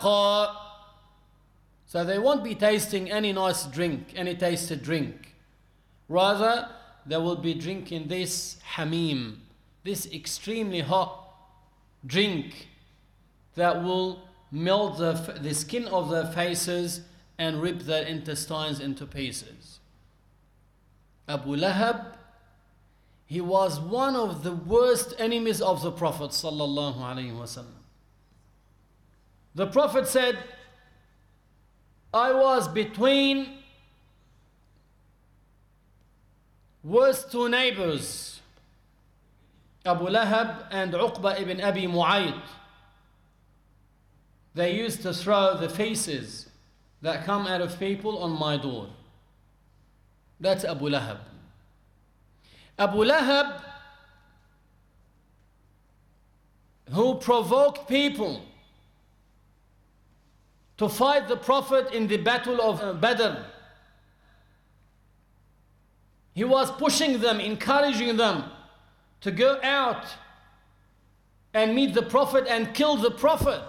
So they won't be tasting any nice drink, any tasted drink. Rather, they will be drinking this hamim, this extremely hot drink that will melt the skin of their faces and rip their intestines into pieces. Abu Lahab, he was one of the worst enemies of the Prophet sallallahu alaihi wasallam. The Prophet said, I was between worst two neighbors, Abu Lahab and Uqba ibn Abi Mu'ayt. They used to throw the faces that come out of people on my door. That's Abu Lahab. Abu Lahab, who provoked people to fight the Prophet in the battle of Badr. He was pushing them, encouraging them to go out and meet the Prophet and kill the Prophet.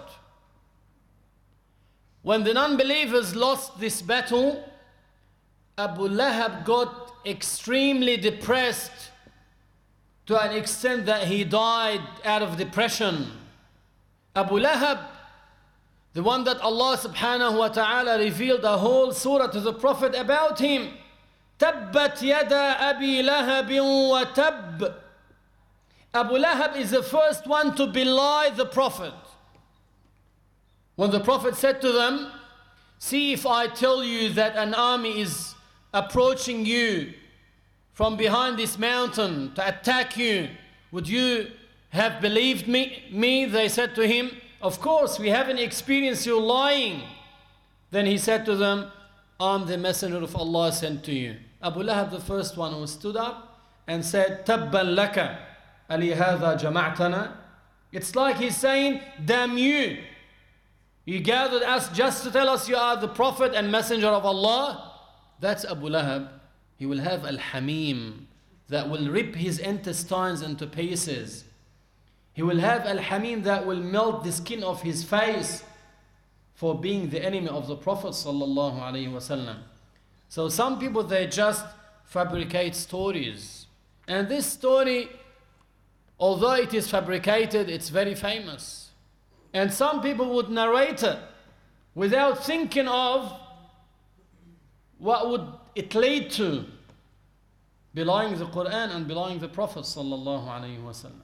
When the non-believers lost this battle, Abu Lahab got extremely depressed to an extent that he died out of depression. Abu Lahab, the one that Allah subhanahu wa ta'ala revealed a whole surah to the Prophet about him. Tabbat yada Abi Lahabin wa tab. Abu Lahab is the first one to belie the Prophet. When the Prophet said to them, see if I tell you that an army is approaching you from behind this mountain to attack you, would you have believed me? They said to him, of course, we haven't experienced you lying. Then he said to them, I'm the messenger of Allah sent to you. Abu Lahab, the first one who stood up and said, Tabban laka, ali hadha jama'tana. It's like he's saying, damn you. You gathered us just to tell us you are the Prophet and messenger of Allah. That's Abu Lahab. He will have al-hamim that will rip his intestines into pieces. He will have al-hamim that will melt the skin of his face for being the enemy of the Prophet sallallahu alaihi wasallam. So some people, they just fabricate stories. And this story, although it is fabricated, it's very famous. And some people would narrate it without thinking of what would it lead to, belying the Quran and belying the Prophet sallallahu alaihi wasallam.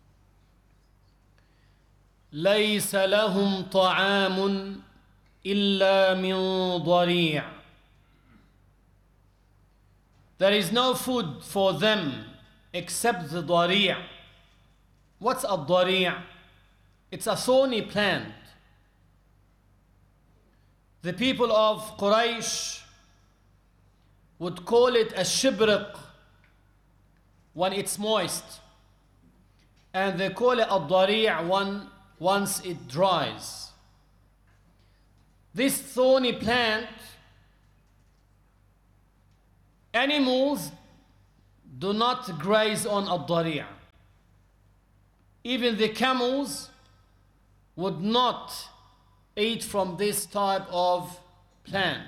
ليس لهم طعام إلا من ضريع. There is no food for them except the ضريع. What's a ضريع? It's a thorny plant. The people of Quraysh would call it a shibriq when it's moist, and they call it a ضريع once it dries. This thorny plant, animals do not graze on a ضريع. Even the camels would not eat from this type of plant.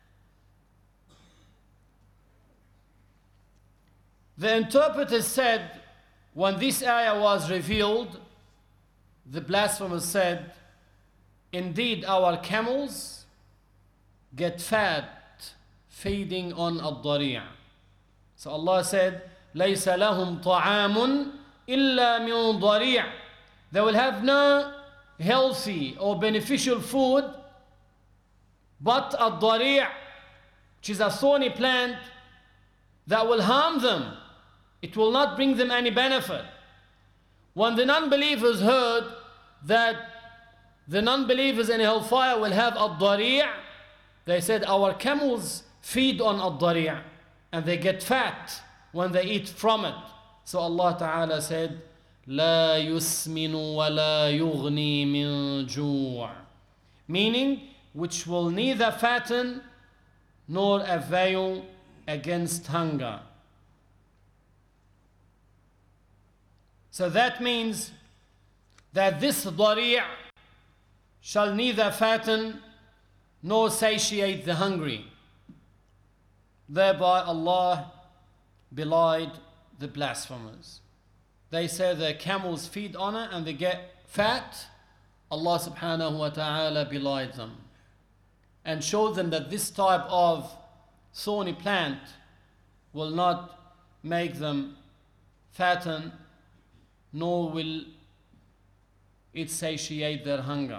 The interpreter said, when this ayah was revealed, the blasphemers said, indeed our camels get fat feeding on al-ضريع. So Allah said, لَيْسَ لَهُمْ طَعَامٌ إِلَّا مِنْ ضَرِيعٍ. They will have no healthy or beneficial food but al-ضريع, which is a thorny plant that will harm them. It will not bring them any benefit. When the non-believers heard that the non-believers in hellfire will have al-ضريع, they said, our camels feed on al-ضريع and they get fat when they eat from it. So Allah Ta'ala said, لا يسمن ولا يغني من جوع. Meaning, which will neither fatten nor avail against hunger. So that means that this ضريع shall neither fatten nor satiate the hungry. Thereby Allah belied the blasphemers. They say their camels feed on it and they get fat. Allah subhanahu wa ta'ala belied them and showed them that this type of thorny plant will not make them fatten, nor will it satiate their hunger.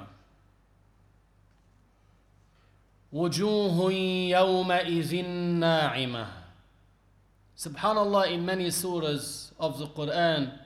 وَجُوهٌ يَوْمَئِذٍ نَاعِمَةٌ. Subhanallah, in many surahs of the Quran,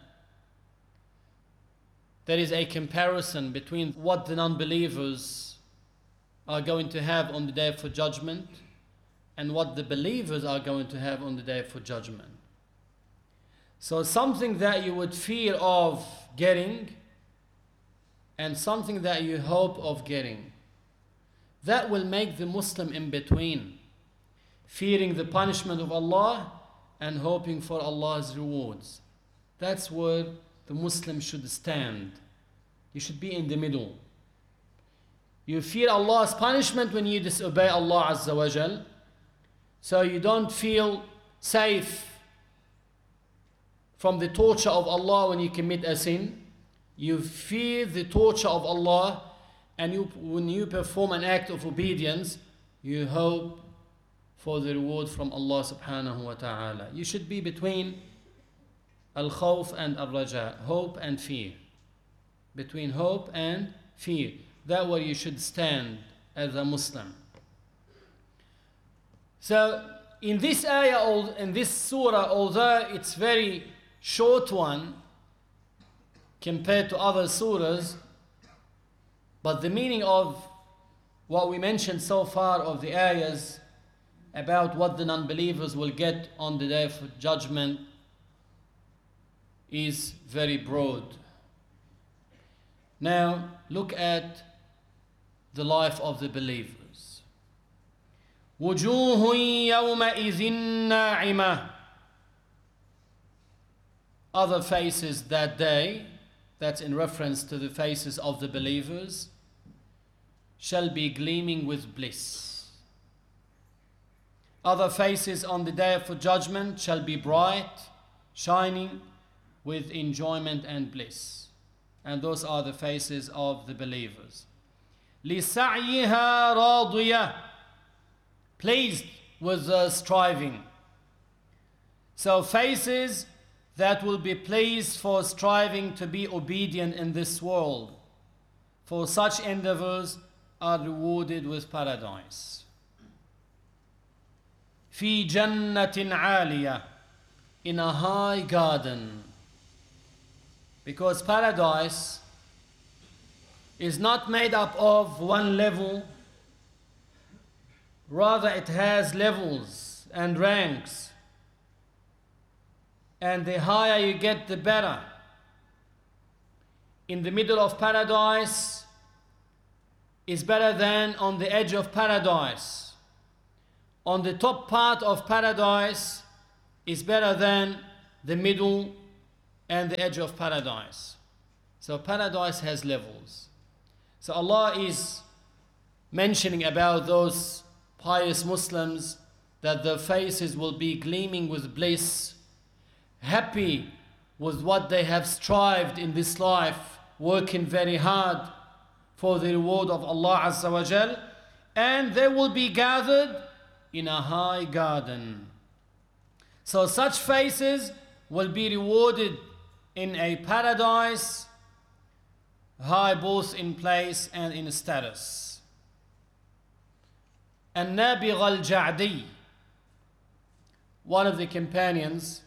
there is a comparison between what the non-believers are going to have on the day for judgment and what the believers are going to have on the day for judgment. So something that you would fear of getting and something that you hope of getting, that will make the Muslim in between, fearing the punishment of Allah and hoping for Allah's rewards. That's where the Muslim should stand. You should be in the middle. You fear Allah's punishment when you disobey Allah Azza wa Jal, so you don't feel safe from the torture of Allah when you commit a sin. You fear the torture of Allah, and when you perform an act of obedience, you hope for the reward from Allah subhanahu wa ta'ala. You should be between al-khawf and al-raja, hope and fear. Between hope and fear. That's where you should stand as a Muslim. So in this ayah, in this surah, although it's very short one compared to other surahs, but the meaning of what we mentioned so far of the ayahs about what the non-believers will get on the day of judgment is very broad. Now look at the life of the believers. وُجُوهٌ يَوْمَئِذٍ نَاعِمَةٌ. Other faces that day, that's in reference to the faces of the believers, shall be gleaming with bliss. Other faces on the day of judgment shall be bright, shining with enjoyment and bliss. And those are the faces of the believers. لِسَعْيِهَا رَاضِيَةٌ. Pleased with the striving. So faces that will be pleased for striving to be obedient in this world, for such endeavors are rewarded with paradise. في جنة عالية. In a high garden. Because paradise is not made up of one level, rather it has levels and ranks, and the higher you get, the better. In the middle of paradise is better than on the edge of paradise. On the top part of paradise is better than the middle and the edge of paradise. So paradise has levels. So Allah is mentioning about those pious Muslims that their faces will be gleaming with bliss, happy with what they have strived in this life, working very hard for the reward of Allah Azza wa Jal, and they will be gathered in a high garden. So such faces will be rewarded in a paradise, high both in place and in status. And Nabigh al-Ja'di, one of the companions,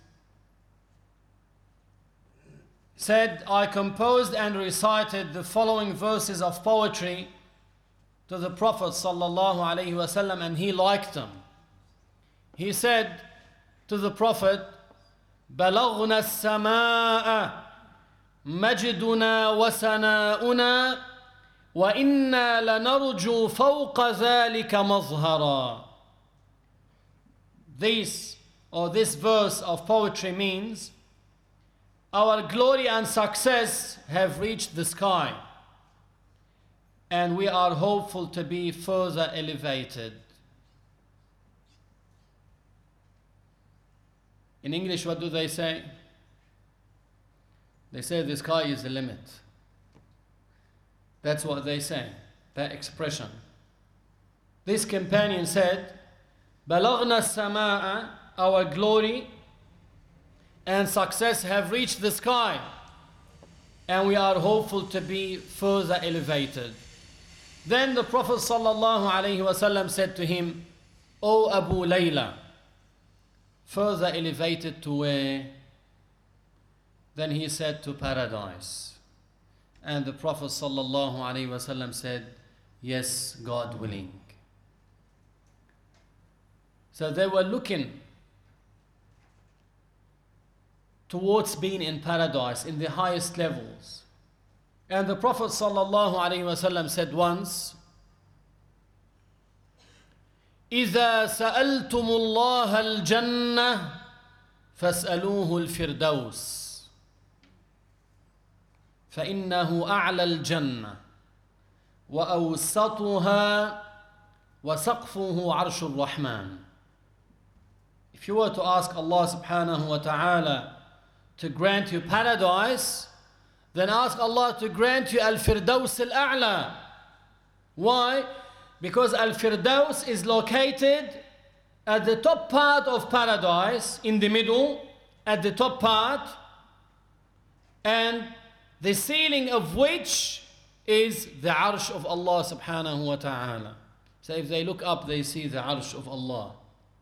said, I composed and recited the following verses of poetry to the Prophet sallallahu alaihi wasallam, and he liked them. He said to the Prophet, بلغنا السماء مجدنا وسناؤنا وإنا لنرجو فوق ذلك مظهرا. This verse of poetry means our glory and success have reached the sky, and we are hopeful to be further elevated. In English, what do they say? They say the sky is the limit. That's what they say, that expression. This companion said, "Balagna as-samaa," our glory and success have reached the sky, and we are hopeful to be further elevated. Then the Prophet ﷺ said to him, "O Abu Layla, further elevated to where?" Then he said, "To paradise." And the Prophet ﷺ said, "Yes, God willing." So they were looking towards being in paradise, in the highest levels. And the Prophet ﷺ said once, إِذَا سَأَلْتُمُ اللَّهَ الْجَنَّةِ فَاسْأَلُوهُ الْفِرْدَوْسِ فإنه أعلى الجنة وأوسطها وسقفه عرش الرحمن. If you were to ask Allah subhanahu wa ta'ala to grant you paradise, then ask Allah to grant you Al-Firdaus Al-A'la. Why? Because Al-Firdaus is located at the top part of paradise, in the middle, at the top part, and the ceiling of which is the arsh of Allah subhanahu wa ta'ala. So if they look up, they see the arsh of Allah.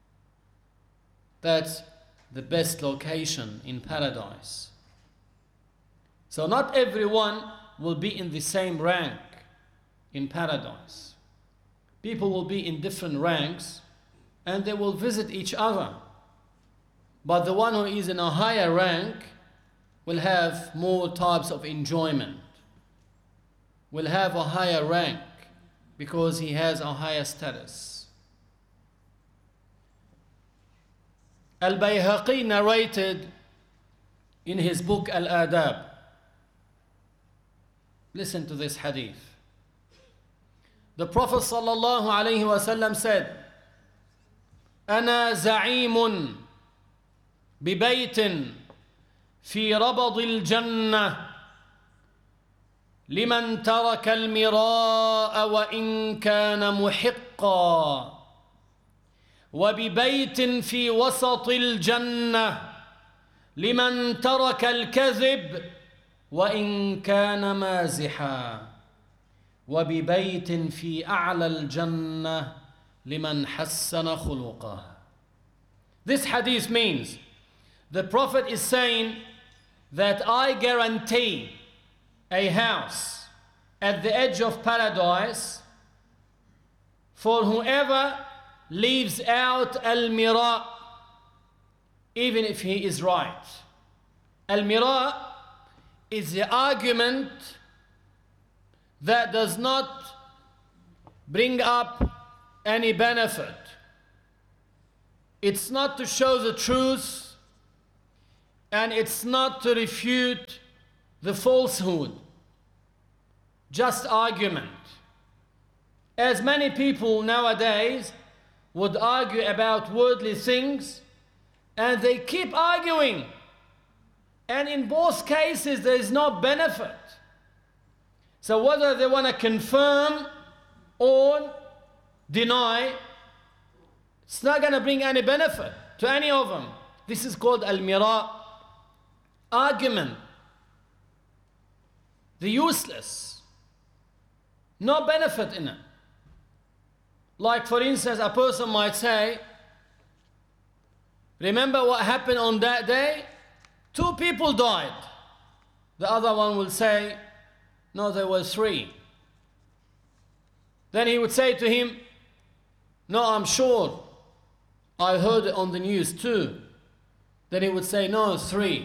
That's the best location in paradise. So not everyone will be in the same rank in paradise. People will be in different ranks and they will visit each other. But the one who is in a higher rank will have more types of enjoyment, will have a higher rank because he has a higher status. Al-Bayhaqi narrated in his book Al-Adab. Listen to this hadith. The Prophet sallallahu alayhi wa sallam said, أنا زعيم ببيت في ربض الجنة لمن ترك المراء وإن كان محقا وببيت في وسط الجنة لمن ترك الكذب وإن كان مازحا وببيت في أعلى الجنة لمن حسن خلقه. This hadith means the Prophet is saying that I guarantee a house at the edge of paradise for whoever leaves out al-mira, even if he is right. Al-mira is the argument that does not bring up any benefit. It's not to show the truth, and it's not to refute the falsehood. Just argument. As many people nowadays would argue about worldly things, and they keep arguing, and in both cases there is no benefit. So whether they want to confirm or deny, it's not going to bring any benefit to any of them. This is called al-mira, argument, the useless, no benefit in it. Like for instance, a person might say, remember what happened on that day? 2 people died. The other one will say, no, there were 3. Then he would say to him, no, I'm sure, I heard it on the news 2. Then he would say, no, 3.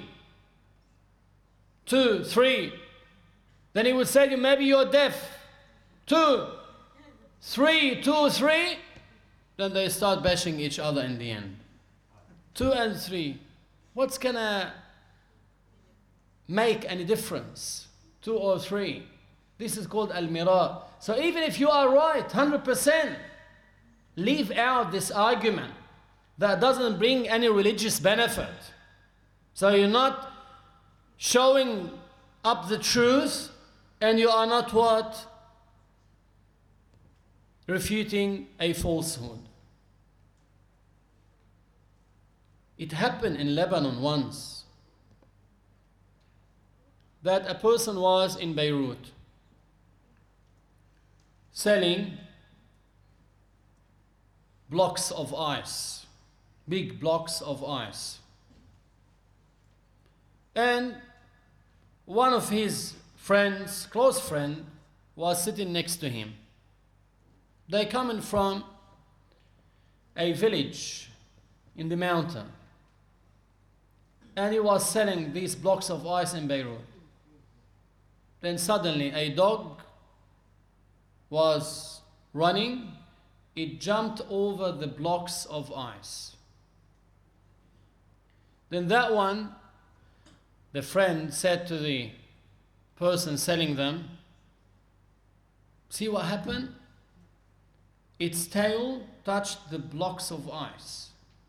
2, 3. Then he would say to him, maybe you're deaf. 2, 3, 2, 3. Then they start bashing each other in the end. 2 and 3. What's gonna make any difference? 2 or 3. This is called al-mira. So even if you are right, 100%, leave out this argument that doesn't bring any religious benefit. So you're not showing up the truth, and you are not what? Refuting a falsehood. It happened in Lebanon once that a person was in Beirut selling blocks of ice, big blocks of ice. And one of his friends, close friend, was sitting next to him. They coming from a village in the mountain. And he was selling these blocks of ice in Beirut. Then suddenly a dog was running. It jumped over the blocks of ice. Then that one, the friend said to the person selling them, see what happened? Its tail touched the blocks of ice.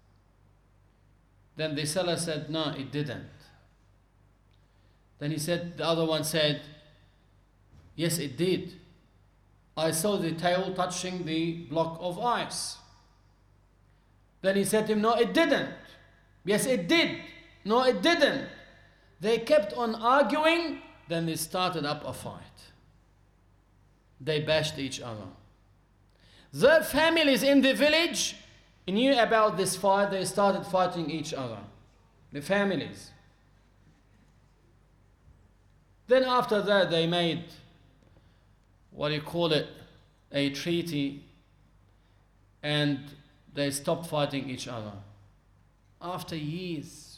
Then the seller said, no, it didn't. Then the other one said, yes, it did. I saw the tail touching the block of ice. Then he said to him, no, it didn't. Yes, it did. No, it didn't. They kept on arguing, then they started up a fight. They bashed each other. The families in the village knew about this fight. They started fighting each other. The families. Then after that they made, a treaty, and they stopped fighting each other. After years,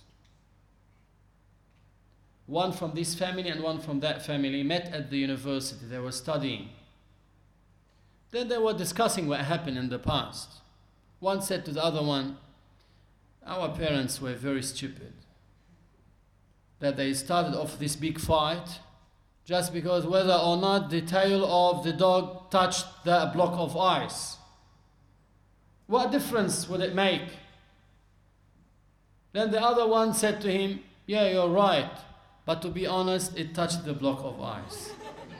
one from this family and one from that family met at the university. They were studying. Then they were discussing what happened in the past. One said to the other one, our parents were very stupid, that they started off this big fight just because whether or not the tail of the dog touched that block of ice. What difference would it make? Then the other one said to him, yeah, you're right, but to be honest, it touched the block of ice.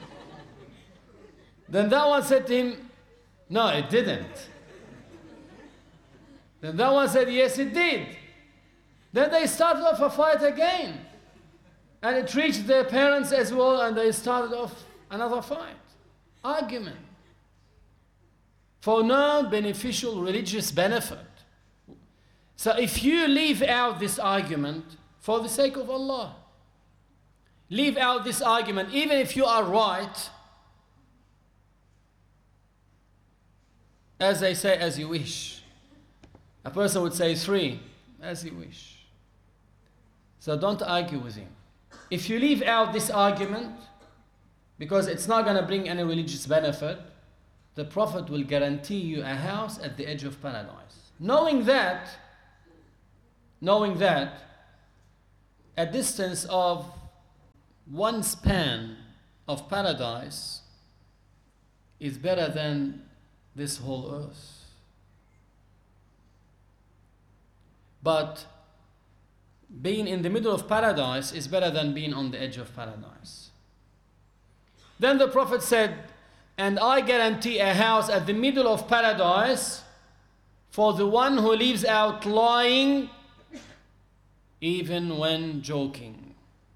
Then that one said to him, no, it didn't. Then that one said, yes, it did. Then they started off a fight again. And it reached their parents as well, and they started off another fight. Argument. For no beneficial religious benefit. So if you leave out this argument for the sake of Allah, leave out this argument, even if you are right, as they say, as you wish. A person would say 3, as you wish. So don't argue with him. If you leave out this argument, because it's not going to bring any religious benefit, the Prophet will guarantee you a house at the edge of paradise. Knowing that, a distance of one span of paradise is better than this whole earth. But being in the middle of paradise is better than being on the edge of paradise. Then the Prophet said, and I guarantee a house at the middle of paradise for the one who leaves out lying even when joking.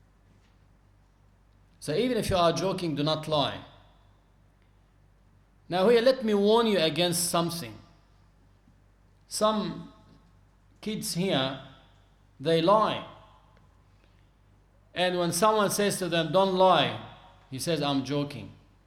So even if you are joking, do not lie. Now here, let me warn you against something. Some kids here, they lie. And when someone says to them, don't lie, he says, I'm joking.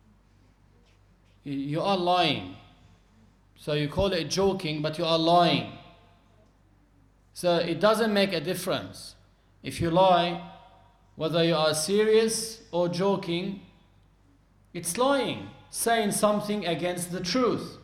You are lying. So you call it joking, but you are lying. So it doesn't make a difference. If you lie, whether you are serious or joking, it's lying, saying something against the truth.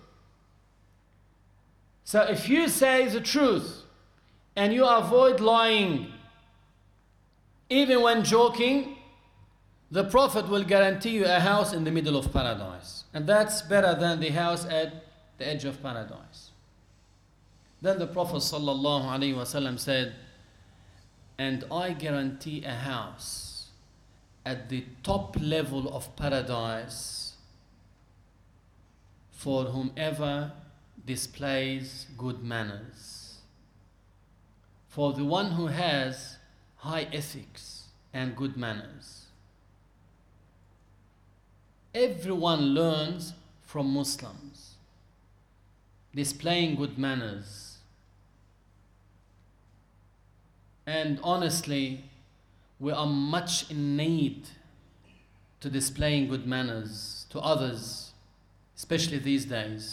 So if you say the truth and you avoid lying, even when joking, the Prophet will guarantee you a house in the middle of paradise. And that's better than the house at the edge of paradise. Then the Prophet ﷺ said, and I guarantee a house at the top level of paradise for whomever displays good manners. For the one who has high ethics and good manners. Everyone learns from Muslims, displaying good manners. And honestly, we are much in need to displaying good manners to others, especially these days.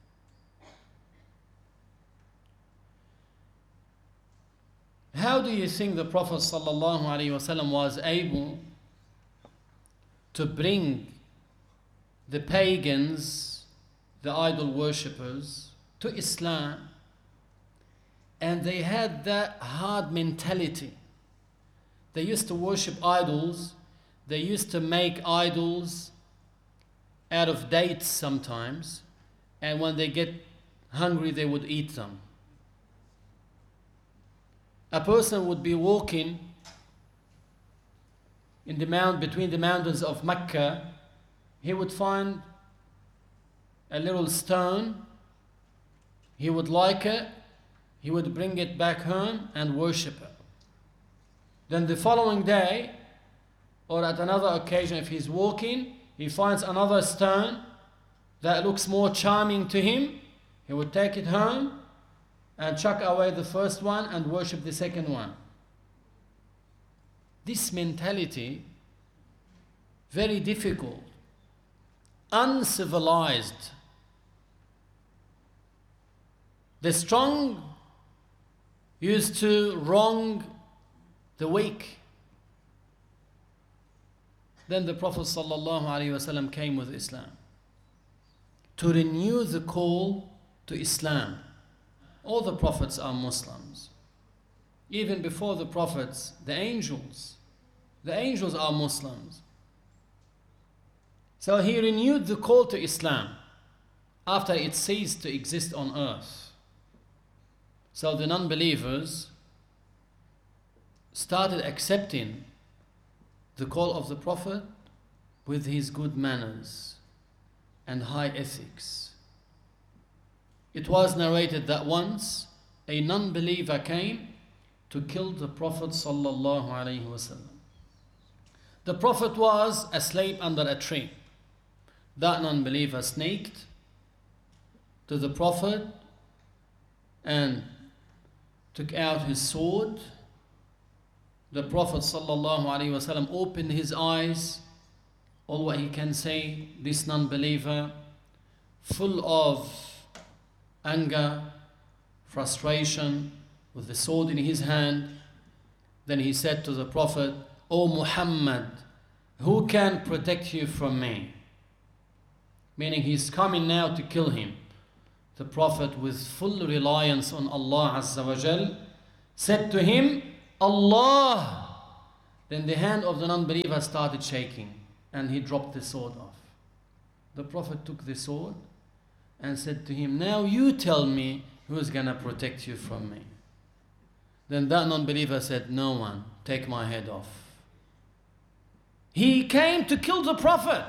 How do you think the Prophet ﷺ was able to bring the pagans, the idol worshippers, to Islam? And they had that hard mentality. They used to worship idols. They used to make idols out of dates sometimes. And when they get hungry, they would eat them. A person would be walking in the between the mountains of Mecca. He would find a little stone. He would like it. He would bring it back home and worship it. Then the following day, or at another occasion, if he's walking, he finds another stone that looks more charming to him. He would take it home and chuck away the first one and worship the second one. This mentality, very difficult, uncivilized. The strong used to wrong the weak. Then the Prophet ﷺ came with Islam to renew the call to Islam. All the prophets are Muslims. Even before the prophets, the angels are Muslims. So he renewed the call to Islam after it ceased to exist on earth. So the non-believers started accepting the call of the Prophet with his good manners and high ethics. It was narrated that once a non-believer came to kill the Prophet sallallahu alaihi wasallam. The Prophet was asleep under a tree. That non-believer sneaked to the Prophet and took out his sword. The Prophet sallallahu alaihi wasallam opened his eyes. All what he can say, this non-believer, full of anger, frustration, with the sword in his hand. Then he said to the Prophet, "O Muhammad, who can protect you from me?" Meaning he's coming now to kill him. The Prophet, with full reliance on Allah Azza wa Jal, said to him, "Allah." Then the hand of the non-believer started shaking and he dropped the sword off. The Prophet took the sword and said to him, "Now you tell me who's gonna protect you from me." Then that non-believer said, "No one, take my head off." He came to kill the Prophet.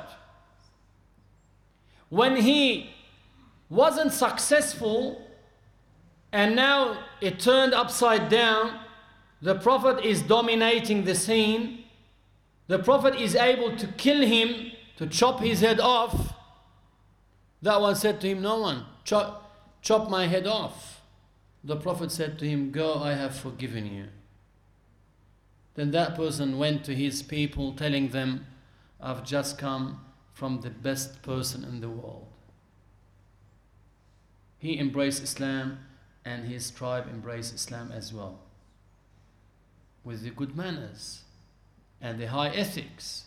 When he wasn't successful and now it turned upside down, the Prophet is dominating the scene. The Prophet is able to kill him, to chop his head off. That one said to him, "No one, chop my head off." The Prophet said to him, "Go, I have forgiven you." Then that person went to his people telling them, "I've just come from the best person in the world." He embraced Islam and his tribe embraced Islam as well, with the good manners and the high ethics.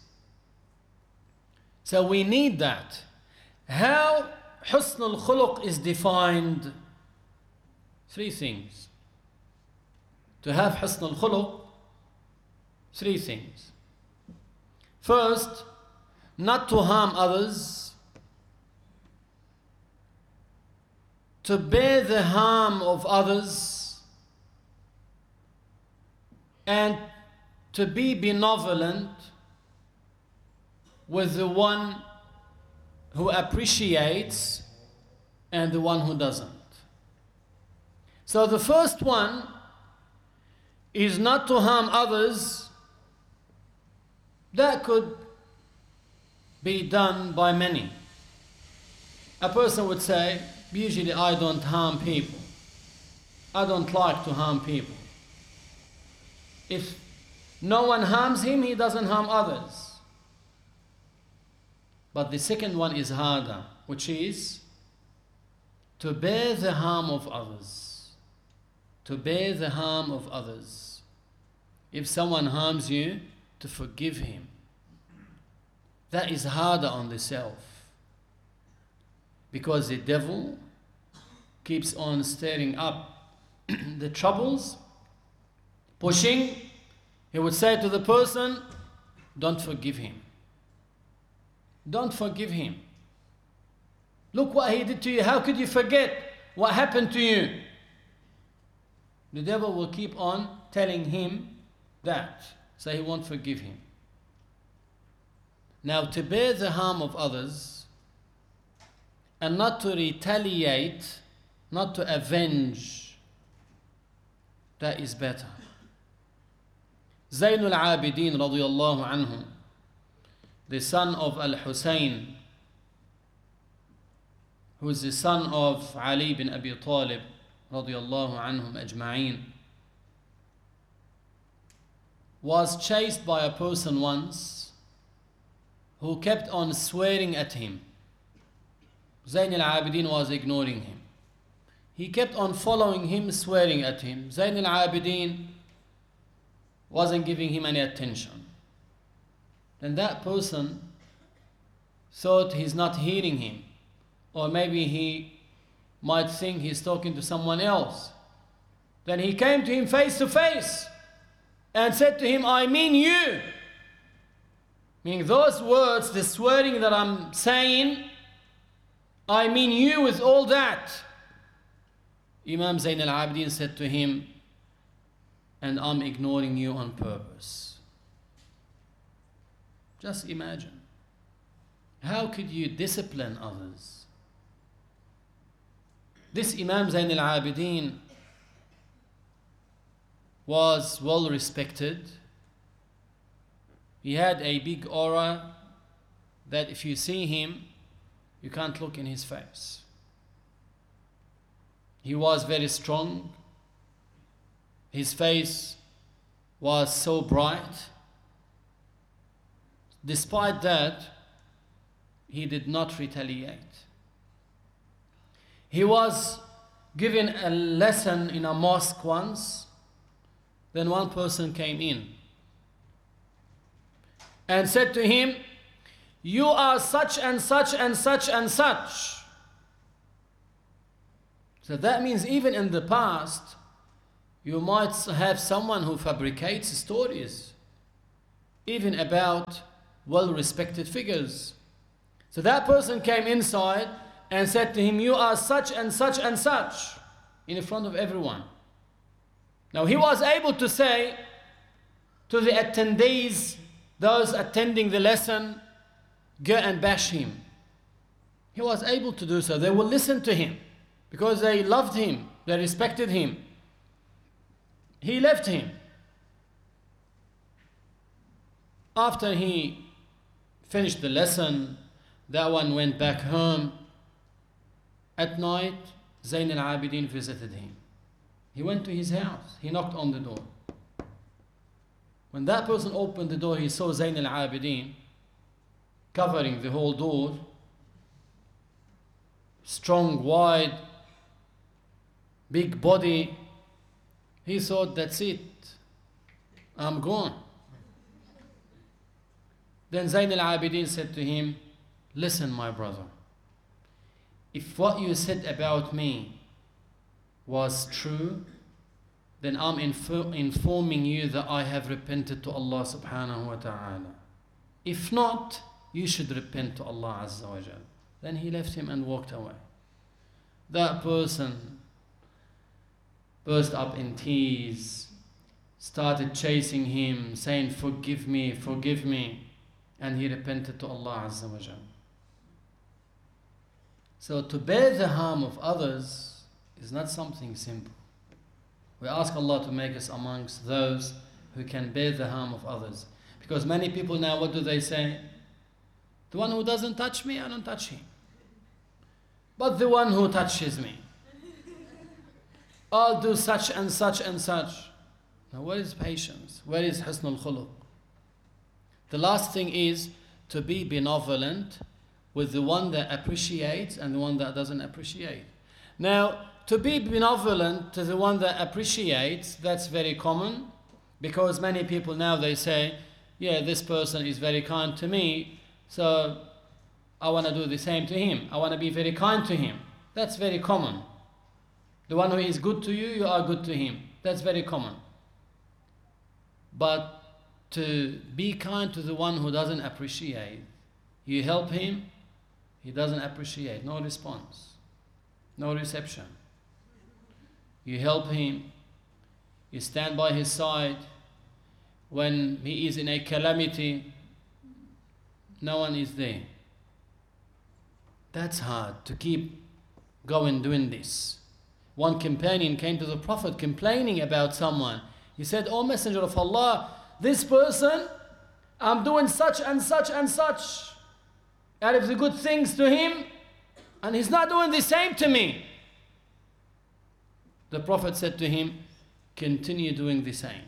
So we need that. How Husn al-Khuluq is defined? Three things. To have Husn al-Khuluq, three things. First, not to harm others, to bear the harm of others, and to be benevolent with the one who appreciates and the one who doesn't. So the first one is not to harm others. That could be done by many. A person would say, usually I don't harm people. I don't like to harm people. If no one harms him, he doesn't harm others. But the second one is harder, which is to bear the harm of others. To bear the harm of others. If someone harms you, to forgive him. That is harder on the self. Because the devil keeps on stirring up the troubles, pushing. He would say to the person, don't forgive him. Don't forgive him. Look what he did to you. How could you forget what happened to you? The devil will keep on telling him that, so he won't forgive him. Now, to bear the harm of others and not to retaliate, not to avenge, that is better. Zayn al-Abidin radiyallahu anhu, the son of Al-Hussein, who is the son of Ali bin Abi Talib radiyallahu anhum ajma'een, was chased by a person once who kept on swearing at him. Zayn al-Abidin was ignoring him. He kept on following him, swearing at him. Zayn al-Abidin wasn't giving him any attention. Then that person thought he's not hearing him, or maybe he might think he's talking to someone else. Then he came to him face to face and said to him, I mean you. Meaning those words, the swearing that I'm saying, I mean you with all that. Imam Zayn al-Abidin said to him, and I'm ignoring you on purpose. Just imagine. How could you discipline others? This Imam Zayn al-Abidin was well respected. He had a big aura that if you see him, you can't look in his face. He was very strong. His face was so bright. Despite that, he did not retaliate. He was given a lesson in a mosque once. Then one person came in and said to him, you are such and such and such and such. So that means even in the past, you might have someone who fabricates stories, even about well-respected figures. So that person came inside and said to him, you are such and such and such, in front of everyone. Now he was able to say to the attendees, those attending the lesson, go and bash him. He was able to do so. They will listen to him because they loved him, they respected him. He left him. After he finished the lesson, that one went back home. At night, Zayn al-Abidin visited him. He went to his house. He knocked on the door. When that person opened the door, he saw Zayn al-Abidin covering the whole door. Strong, wide, big body. He thought, that's it. I'm gone. Then Zayn al-Abidin said to him, listen, my brother. If what you said about me was true, then I'm informing you that I have repented to Allah subhanahu wa ta'ala. If not, you should repent to Allah Azza wa Jal. Then he left him and walked away. That person burst up in tears, started chasing him, saying, forgive me, forgive me. And he repented to Allah Azza wa Jal. So to bear the harm of others is not something simple. We ask Allah to make us amongst those who can bear the harm of others. Because many people now, what do they say? The one who doesn't touch me, I don't touch him. But the one who touches me, I'll do such and such and such. Now where is patience? Where is husnul khuluq? The last thing is to be benevolent with the one that appreciates and the one that doesn't appreciate. Now, to be benevolent to the one that appreciates, that's very common, because many people now they say, yeah, this person is very kind to me, so I want to do the same to him. I want to be very kind to him. That's very common. The one who is good to you, you are good to him. That's very common. But to be kind to the one who doesn't appreciate, you help him, he doesn't appreciate, no response, no reception. You help him, you stand by his side. When he is in a calamity, no one is there. That's hard to keep going doing this. One companion came to the Prophet complaining about someone. He said, "O Messenger of Allah, this person, I'm doing such and such and such out of the good things to him, and he's not doing the same to me." The Prophet said to him, continue doing the same.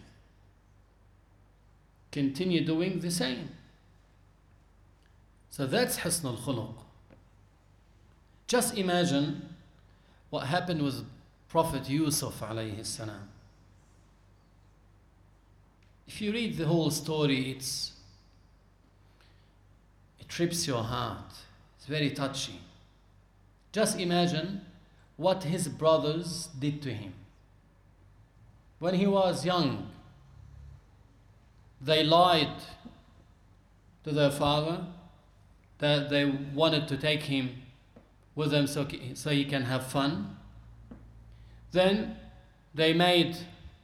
Continue doing the same. So that's husnul khuluq. Just imagine what happened with Prophet Yusuf alayhi salam. If you read the whole story, it trips your heart. It's very touchy. Just imagine what his brothers did to him. When he was young, they lied to their father that they wanted to take him with them so he can have fun. Then they made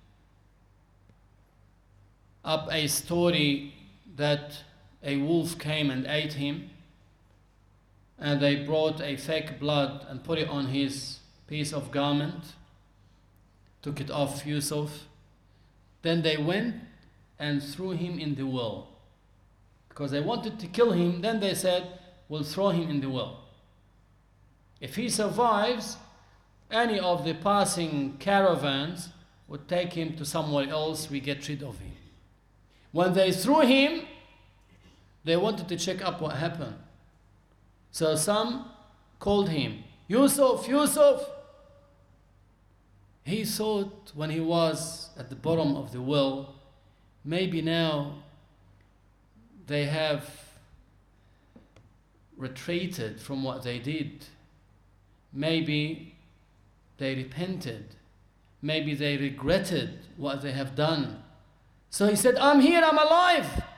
up a story that a wolf came and ate him, and they brought a fake blood and put it on his piece of garment, took it off Yusuf. Then they went and threw him in the well. Because they wanted to kill him, then they said, we'll throw him in the well. If he survives, any of the passing caravans would take him to somewhere else, we get rid of him. When they threw him, they wanted to check up what happened. So some called him, Yusuf, Yusuf. He thought when he was at the bottom of the well, maybe now they have retreated from what they did. Maybe they repented. Maybe they regretted what they have done. So he said, I'm here, I'm alive.